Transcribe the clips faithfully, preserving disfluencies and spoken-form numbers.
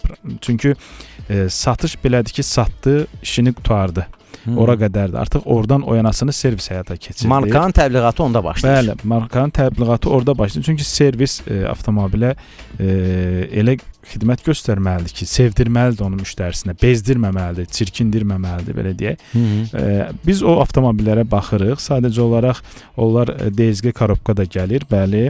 Çünki e, satış belədir ki, satdı, işini qutardı. Hmm. Ora qədərdir. Artıq oradan o yanasını servis həyata keçirdi. Markanın təbliğatı onda başlayır. Bəli, markanın təbliğatı orada başlayır. Çünki servis e, avtomobilə e, elə xidmət göstərməlidir ki, sevdirməlidir onun müştərisinə, bezdirməməlidir, çirkindirməməlidir, belə deyək. E, biz o avtomobillərə baxırıq. Sadəcə olaraq onlar D S G korobkada gəlir, bəli.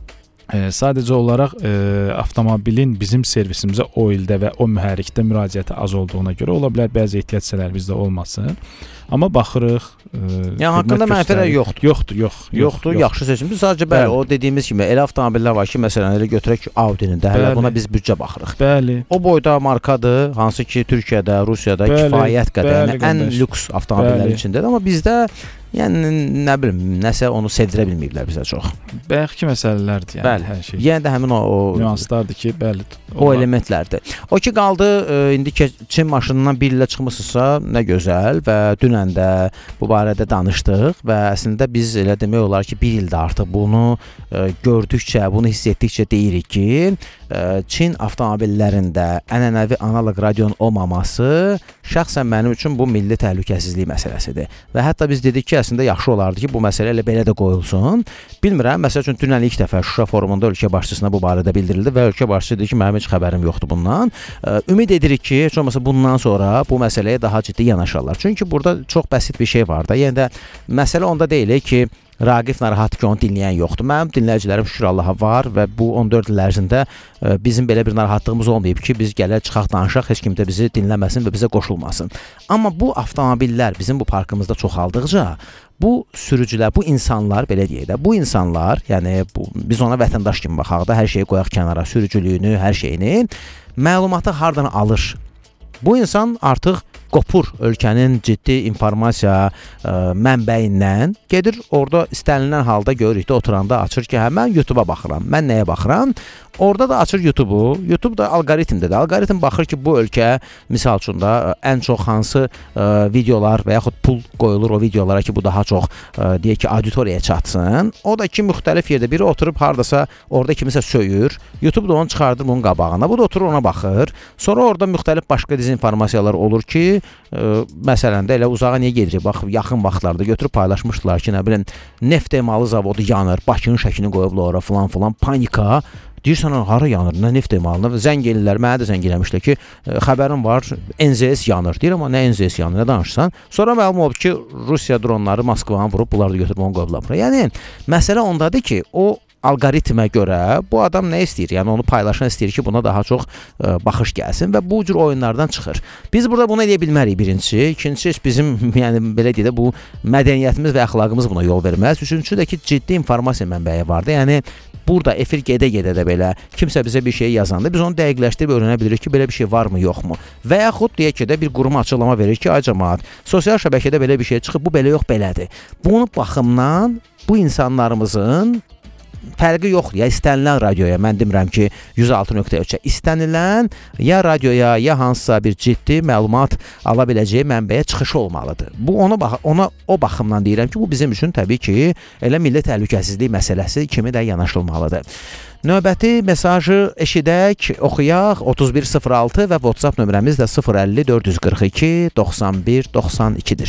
E, sadəcə olaraq e, avtomobilin bizim servisimizə o ildə və o mühərrikdə müraciəti az olduğuna görə ola bilər bəzi ehtiyac hissələr bizdə olmasın. Amma baxırıq. E, yəni haqqında mənfilər yoxdur. Yoxdur, yox. Yoxdur, yox, yaxşı seçimdir. Sadəcə bəli, bəli, o dediyimiz kimi elə avtomobillər var ki, məsələn, elə götürək ki, Audi-nin də hələ buna biz büdcə baxırıq. Bəli. O boyda markadır, hansı ki, Türkiyədə, Rusiyada bəli, kifayət qədər, yəni ən lüks avtomobillər içindədir, amma bizdə yəni nə bilim, nəsə onu sevdirə bilməyiblər bizə çox. Bəlkə məsələlərdir, yəni bəli, hər şey. Yəni də həmin o, o nüanslardır ki, bəli. O elementlərdir. O ki qaldı, e, indi Çin maşınından bir ilə çıxmısınızsa, nə gözəl və dünən də bu barədə danışdıq və əslində biz elə demək olar ki, bir ildə artıq bunu e, gördükcə, bunu hiss etdikcə deyirik ki, e, Çin avtomobillərində ənənəvi analog radionun olmaması şəxsən mənim üçün bu milli təhlükəsizlik məsələsidir. Və hətta biz dedik ki, əslində yaxşı olardı ki, bu məsələ elə belə də qoyulsun. Bilmirəm, məsəl üçün dünən ilk dəfə Şuşa forumunda ölkə başçısına bu barədə bildirildi və ölkə başçısı dedi ki, mənim heç xəbərim yoxdur bundan. E, ümid edirik ki, heç olmasa bundan sonra bu məsələyə daha ciddi yanaşarlar. Çünki burada çox bəsit bir şey var da. Yəni də məsələ onda deyil ki, Raqif narahat ki, onu dinləyən yoxdur. Mənim dinləyicilərim şükür Allaha var və bu on dörd il ərzində e, bizim belə bir narahatlığımız olmayıb ki, biz gələr çıxaq danışaq, heç kim də bizi dinləməsin və bizə qoşulmasın. Amma bu avtomobillər bizim bu parkımızda çoxaldıqca bu sürücülər, bu insanlar, belə deyək də, bu insanlar, yəni bu, biz ona vətəndaş kimi baxaq da, hər şeyi qoyaq kənara, sürücülüyünü, hər şeyini, məlumatı hardan alır? Bu insan artıq qopur ölkənin ciddi informasiya ə, mənbəyindən, gedir orada istənilən halda görürük də oturanda açır ki, hə, mən YouTube-a baxıram, mən nəyə baxıram? Orada da açır YouTube-u, YouTube da alqoritmdir də, alqoritm baxır ki, bu ölkə, misal üçün da ən çox hansı ə, videolar və yaxud pul qoyulur o videolara ki, bu daha çox ə, deyək ki, auditoriyaya çatsın. O da ki, müxtəlif yerdə biri oturub hardasa orada kimisə söyür, YouTube da onu çıxardır bunun qabağına, bu da oturur ona baxır. Sonra orada müxtəlif başqa dezinformasiyalar olur ki, ə, məsələn də elə uzağa niyə gedirik? Bax, yaxın vaxtlarda götürüb paylaşmışdılar ki, nə bilim, neft emalı zavodu yanır, Bakının şəklini qoyublar ora filan filan, panika. Deyirsən, hara yanır, nə neft emalına? Zəng elirlər, mənə də zəng eləmişlər ki, xəbərim var, N Z S yanır. Deyirəm, amma nə N Z S yanır, nə danışırsan? Sonra məlum olub ki, Rusiya dronları Moskvanı vurub, bunlar da götürüb onu qoyublar bura. Yəni, məsələ ondadır ki, o alqoritmə görə bu adam nə istəyir? Yəni onu paylaşan istəyir ki, buna daha çox ə, baxış gəlsin və bu cür oyunlardan çıxır. Biz burada bunu edə bilmərik birincisi. İkincisi bizim, yəni belə deyək də, bu mədəniyyətimiz və əxlaqımız buna yol verməz. Üçüncüsü də ki, ciddi informasiya mənbəyi vardı. Yəni burada efir gedə-gedə də belə kimsə bizə bir şey yazanda biz onu dəqiqləşdirib öyrənə bilirik ki, belə bir şey varmı, yoxmu? Və yaxud deyək ki də bir qurum açıqlama verir ki, ay cəmaət, sosial şəbəkədə belə bir şey çıxıb, bu belə yox, belədir. Bunun baxımdan bu insanlarımızın fərqi yoxdur. Ya istənilən radioya, mən demirəm ki, yüz altı nöqtə üçə istənilən ya radioya, ya hansısa bir ciddi məlumat ala biləcəyi mənbəyə çıxışı olmalıdır. Bu ona bax ona o baxımdan deyirəm ki, bu bizim üçün təbii ki, elə milli təhlükəsizlik məsələsi kimi də yanaşılmalıdır. Növbəti mesajı eşidək, oxuyaq. otuz bir sıfır altı və WhatsApp nömrəmiz də sıfır əlli dörd yüz qırx iki doxsan bir doxsan ikidir.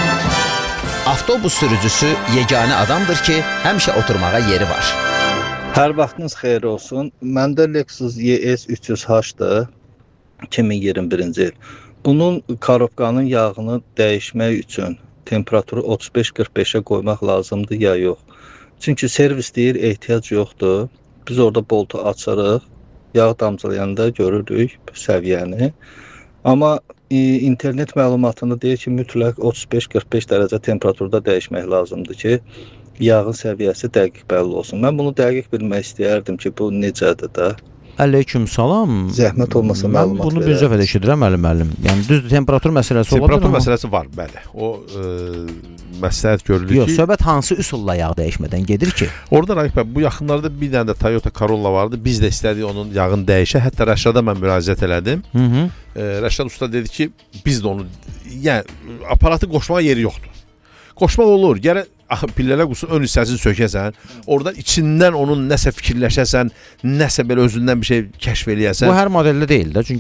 Avtobus sürücüsü yeganə adamdır ki, həmişə oturmağa yeri var. Hər vaxtınız xeyir olsun. Məndə Lexus Y S üç yüz H-dır, iki min iyirmi birinci il. Bunun korobkanın yağını dəyişmək üçün temperaturu otuz beş qırx beşə qoymaq lazımdır ya yox? Çünki servis deyir, ehtiyac yoxdur. Biz orada boltu açarıq, yağ damcılayanda görürük səviyyəni. Amma internet məlumatında deyir ki, mütləq otuz beş qırx beş dərəcə temperaturda dəyişmək lazımdır ki, yağın səviyyəsi dəqiq bəlli olsun. Mən bunu dəqiq bilmək istəyərdim ki, bu necədir də? Əleyküm salam. Zəhmət olmasa məlumat verərsiniz. Mən bunu bir dəfə də eşidirəm, müəllim, müəllim. Yəni düzdür, temperatur məsələsi ola bilər. Temperatur məsələsi var, bəli. O e, məsləhət görülür ki... Yox, söhbət hansı üsulla yağ dəyişmədən gedir ki? Orada Raif bəy, bu yaxınlarda bir dənə də Toyota Corolla vardı. Biz də istədik onun yağını dəyişə. Hətta Rəşada mən müraciət elədim. Hı -hı. E, Rəşad usta dedi ki, biz də onu... Yəni, aparatı qoşmağa yeri yoxdur. Qoşmaq olur. Gərək pillələ qusun ön hissəsini sökəsən, oradan içindən onun nəsə fikirləşəsən, nəsə belə özündən bir şey kəşf eləyəsən. Bu hər modeldə deyil də, çünki